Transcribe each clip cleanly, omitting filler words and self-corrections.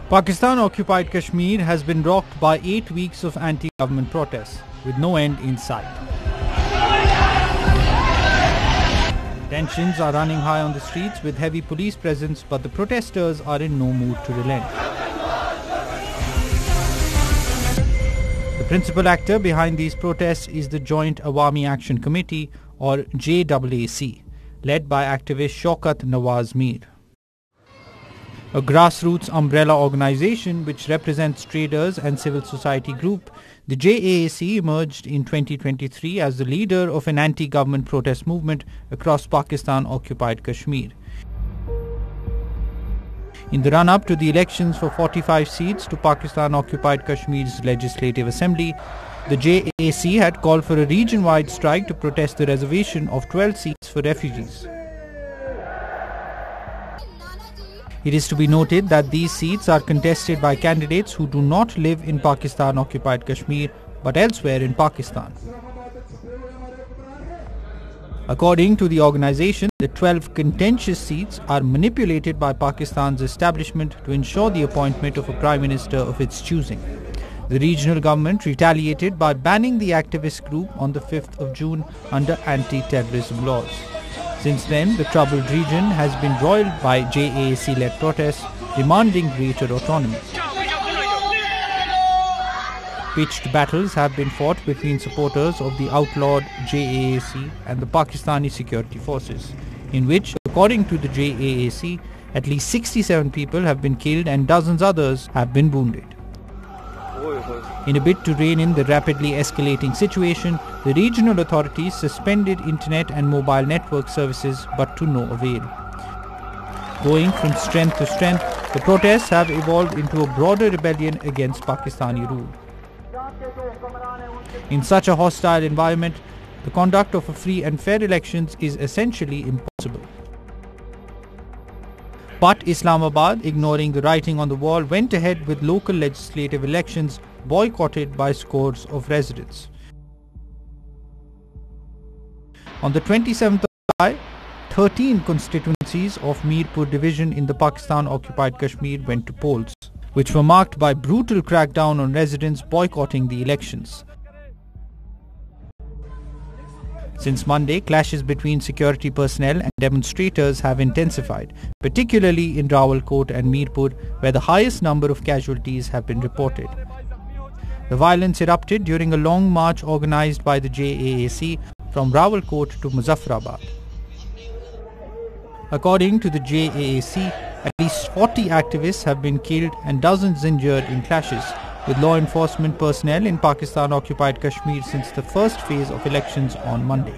Pakistan-occupied Kashmir has been rocked by 8 weeks of anti-government protests, with no end in sight. Tensions are running high on the streets with heavy police presence, but the protesters are in no mood to relent. The principal actor behind these protests is the Joint Awami Action Committee, or JAAC, led by activist Shaukat Nawaz Mir. A grassroots umbrella organization which represents traders and civil society group, the JAAC emerged in 2023 as the leader of an anti-government protest movement across Pakistan-occupied Kashmir. In the run-up to the elections for 45 seats to Pakistan-occupied Kashmir's Legislative Assembly, the JAAC had called for a region-wide strike to protest the reservation of 12 seats for refugees. It is to be noted that these seats are contested by candidates who do not live in Pakistan-occupied Kashmir but elsewhere in Pakistan. According to the organization, the 12 contentious seats are manipulated by Pakistan's establishment to ensure the appointment of a prime minister of its choosing. The regional government retaliated by banning the activist group on the 5th of June under anti-terrorism laws. Since then, the troubled region has been roiled by JAAC-led protests demanding greater autonomy. Pitched battles have been fought between supporters of the outlawed JAAC and the Pakistani security forces, in which, according to the JAAC, at least 67 people have been killed and dozens others have been wounded. In a bid to rein in the rapidly escalating situation, the regional authorities suspended internet and mobile network services, but to no avail. Going from strength to strength, the protests have evolved into a broader rebellion against Pakistani rule. In such a hostile environment, the conduct of a free and fair elections is essentially impossible. But Islamabad, ignoring the writing on the wall, went ahead with local legislative elections boycotted by scores of residents. On the 27th of July, 13 constituencies of Mirpur division in the Pakistan-occupied Kashmir went to polls, which were marked by brutal crackdown on residents boycotting the elections. Since Monday, clashes between security personnel and demonstrators have intensified, particularly in Rawalkot and Mirpur, where the highest number of casualties have been reported. The violence erupted during a long march organized by the JAAC from Rawalkot to Muzaffarabad. According to the JAAC, at least 40 activists have been killed and dozens injured in clashes with law enforcement personnel in Pakistan-occupied Kashmir since the first phase of elections on Monday.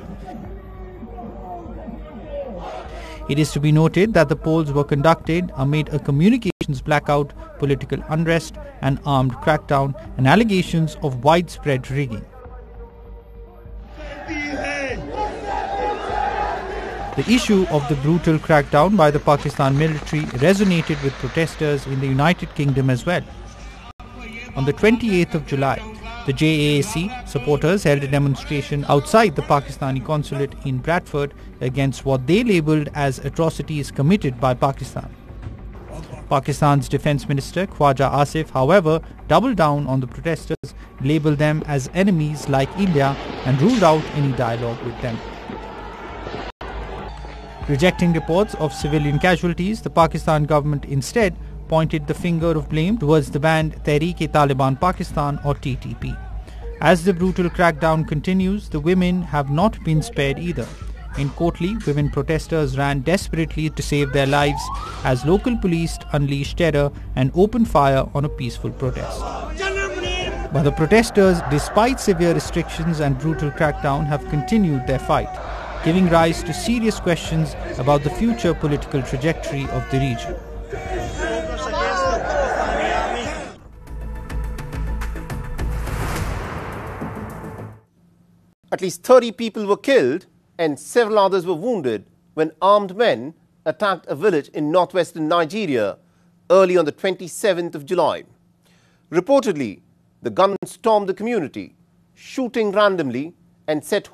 It is to be noted that the polls were conducted amid a communications blackout, political unrest, an armed crackdown, and allegations of widespread rigging. The issue of the brutal crackdown by the Pakistan military resonated with protesters in the United Kingdom as well. On the 28th of July, the JAAC supporters held a demonstration outside the Pakistani consulate in Bradford against what they labelled as atrocities committed by Pakistan. Pakistan's Defence Minister Khwaja Asif, however, doubled down on the protesters, labelled them as enemies like India and ruled out any dialogue with them. Rejecting reports of civilian casualties, the Pakistan government instead pointed the finger of blame towards the banned Tehreek-e-Taliban Pakistan, or TTP. As the brutal crackdown continues, the women have not been spared either. In Kotli, women protesters ran desperately to save their lives as local police unleashed terror and opened fire on a peaceful protest. But the protesters, despite severe restrictions and brutal crackdown, have continued their fight, giving rise to serious questions about the future political trajectory of the region. At least 30 people were killed and several others were wounded when armed men attacked a village in northwestern Nigeria early on the 27th of July. Reportedly, the gunmen stormed the community, shooting randomly and set